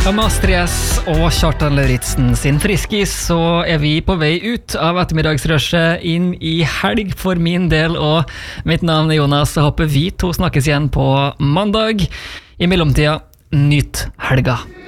Med Astrid S og Kjartan Lauritsen sin friskis, så vi på vei ut av ettermiddagsrushet inn i helg for min del, og mitt navn Jonas, så håper vi to snakkes igjen på mandag. I mellomtida, nyt helga.